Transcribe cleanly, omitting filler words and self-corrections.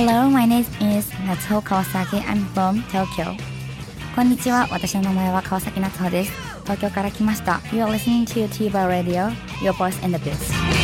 Hello, my name is Natsuho Kawasaki. I'm from Tokyo. こんにちは、私の名前は川崎夏穂です。東京から来ました。You are listening to TVer Radio, your voice in the biz.